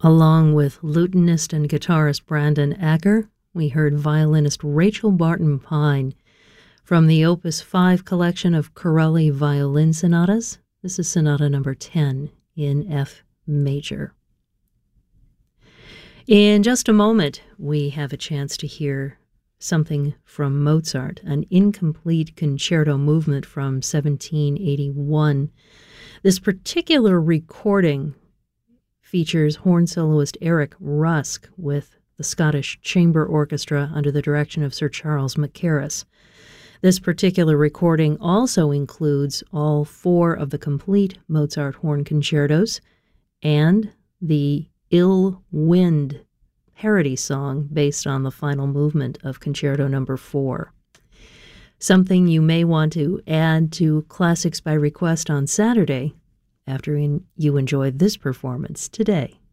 Along with lutenist and guitarist Brandon Acker, we heard violinist Rachel Barton Pine from the Opus 5 collection of Corelli violin sonatas. This is Sonata number 10 in F major. In just a moment, we have a chance to hear something from Mozart, an incomplete concerto movement from 1781. This particular recording features horn soloist Eric Rusk with the Scottish Chamber Orchestra under the direction of Sir Charles Mackerras. This particular recording also includes all 4 of the complete Mozart horn concertos and the Ill Wind parody song based on the final movement of Concerto Number 4. Something you may want to add to Classics by Request on Saturday after you enjoy this performance today.